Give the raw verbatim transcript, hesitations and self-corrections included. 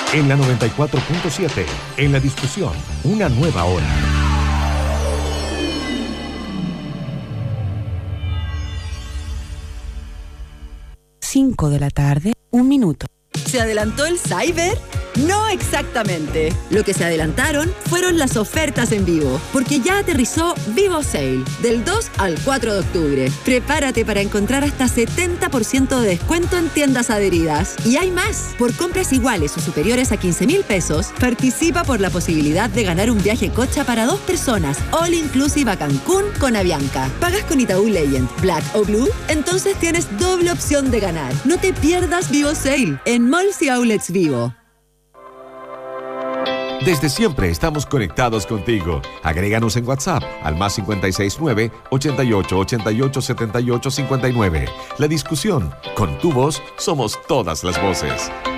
En la noventa y cuatro punto siete, en la discusión, una nueva hora. cinco de la tarde, un minuto. ¿Se adelantó el Cyber? No exactamente. Lo que se adelantaron fueron las ofertas en vivo, porque ya aterrizó Vivo Sale, del dos al cuatro de octubre. Prepárate para encontrar hasta setenta por ciento de descuento en tiendas adheridas. Y hay más. Por compras iguales o superiores a quince mil pesos, participa por la posibilidad de ganar un viaje cocha para dos personas, all inclusive a Cancún con Avianca. ¿Pagas con Itaú Legend, Black o Blue? Entonces tienes doble opción de ganar. No te pierdas Vivo Sale en Malls y Outlets Vivo. Desde siempre estamos conectados contigo. Agréganos en WhatsApp al más cinco seis nueve, ochenta y ocho, ochenta y ocho, setenta y ocho, cincuenta y nueve. La discusión, con tu voz, somos todas las voces.